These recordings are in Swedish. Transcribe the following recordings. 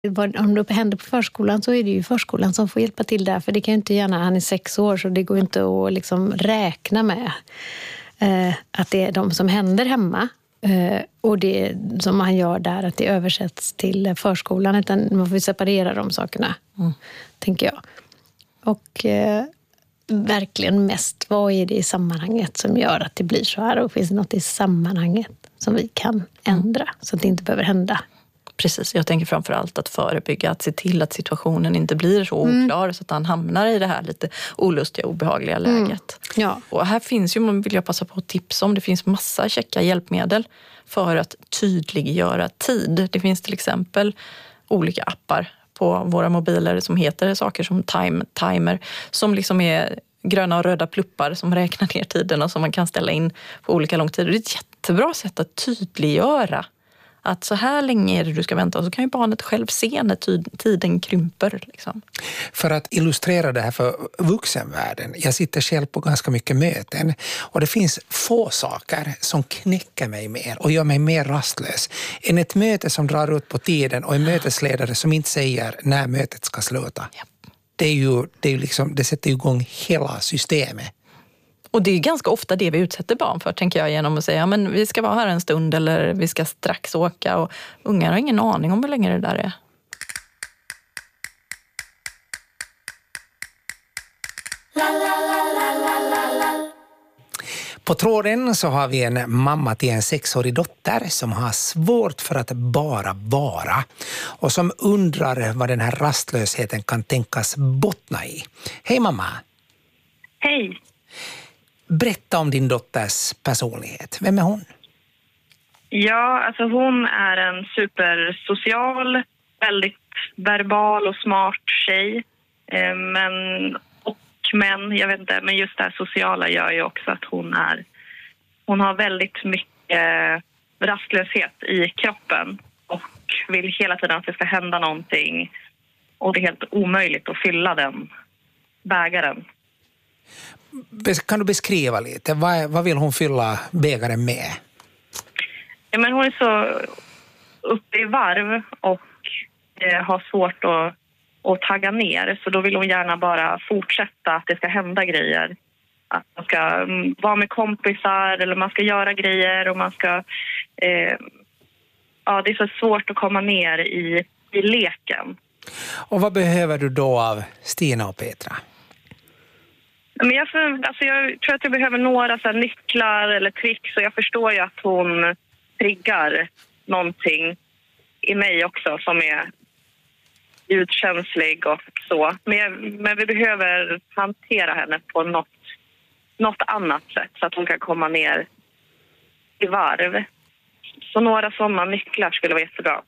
Om det händer på förskolan så är det ju förskolan som får hjälpa till där. För det kan ju inte gärna, han är 6 år så det går inte att liksom räkna med att det är de som händer hemma. Och det som man gör där, att det översätts till förskolan. Utan man får separera de sakerna, tänker jag. Och verkligen mest, vad är det i sammanhanget som gör att det blir så här? Och finns det något i sammanhanget som vi kan ändra så att det inte behöver hända? Precis, jag tänker framförallt att förebygga, att se till att situationen inte blir så oklar så att han hamnar i det här lite olustiga, obehagliga läget. Ja. Och här finns ju, man vill jag passa på att tipsa om, det finns massa käcka hjälpmedel för att tydliggöra tid. Det finns till exempel olika appar på våra mobiler som heter saker som timer, som liksom är gröna och röda pluppar som räknar ner tiden och som man kan ställa in på olika långtider. Det är ett jättebra sätt att tydliggöra att så här länge är det du ska vänta, och så kan ju barnet själv se när tiden krymper. Liksom. För att illustrera det här för vuxenvärlden, jag sitter själv på ganska mycket möten och det finns få saker som knäcker mig mer och gör mig mer rastlös än ett möte som drar ut på tiden och en mötesledare som inte säger när mötet ska sluta. Ja. Det är ju liksom, det sätter igång hela systemet. Och det är ganska ofta det vi utsätter barn för, tänker jag, genom att säga men vi ska vara här en stund eller vi ska strax åka, och ungar har ingen aning om hur länge det där är. På tråden så har vi en mamma till en 6-årig dotter som har svårt för att bara vara och som undrar vad den här rastlösheten kan tänkas bottna i. Hej mamma! Hej! Berätta om din dotters personlighet. Vem är hon? Ja, alltså hon är en supersocial, väldigt verbal och smart tjej. Men jag vet inte, men just det här sociala gör ju också att hon har väldigt mycket rastlöshet i kroppen och vill hela tiden att det ska hända någonting, och det är helt omöjligt att fylla den bägaren. Kan du beskriva lite? Vad vill hon fylla bägaren med? Ja, men hon är så uppe i varv och har svårt att tagga ner. Så då vill hon gärna bara fortsätta, att det ska hända grejer. Att man ska vara med kompisar eller man ska göra grejer och man ska... ja, det är så svårt att komma ner i leken. Och vad behöver du då av Stina och Petra? Men jag tror att jag behöver några så här nycklar eller tricks, och jag förstår ju att hon triggar någonting i mig också som är ljudkänslig och så. Men vi behöver hantera henne på något annat sätt så att hon kan komma ner i varv. Så några sådana nycklar skulle vara jättebra.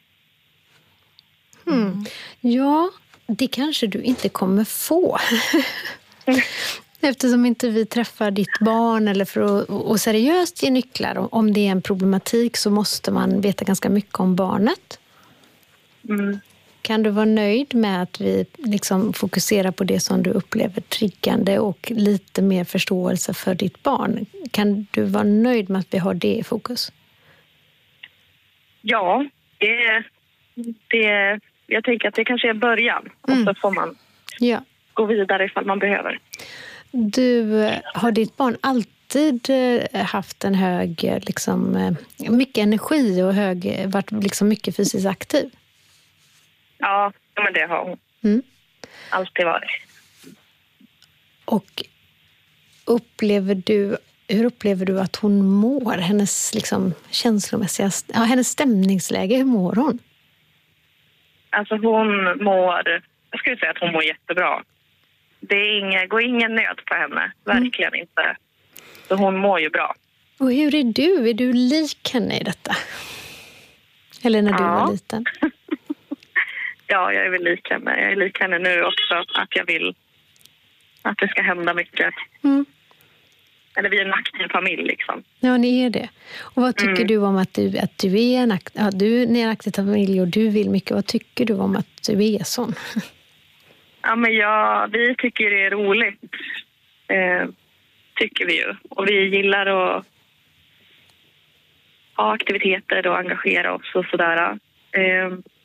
Ja, det kanske du inte kommer få. Eftersom inte vi träffar ditt barn eller för att seriöst ge nycklar. Om det är en problematik så måste man veta ganska mycket om barnet. Kan du vara nöjd med att vi liksom fokuserar på det som du upplever triggande och lite mer förståelse för ditt barn? Kan du vara nöjd med att vi har det i fokus? Ja, jag tänker att det kanske är början. Och så får man gå vidare ifall man behöver. Har ditt barn alltid haft en hög, liksom, mycket energi och varit liksom mycket fysiskt aktiv? Ja, men det har hon. Alltid varit. Och hur upplever du att hon mår? Hennes liksom känslomässiga, hennes stämningsläge, hur mår hon? Alltså jag skulle säga att hon mår jättebra. Det går ingen nöd på henne, verkligen inte. Så hon mår ju bra. Och hur är du? Är du lik henne i detta? Eller när du var liten? Ja, jag är väl lik henne. Jag är lik henne nu också, att jag vill att det ska hända mycket. Eller vi är en aktiv familj liksom. Ja, ni är det. Och vad tycker du om att du är en aktiv familj och du vill mycket? Vad tycker du om att du är sån? Ja, men vi tycker det är roligt. Tycker vi ju. Och vi gillar att ha aktiviteter och engagera oss och sådär.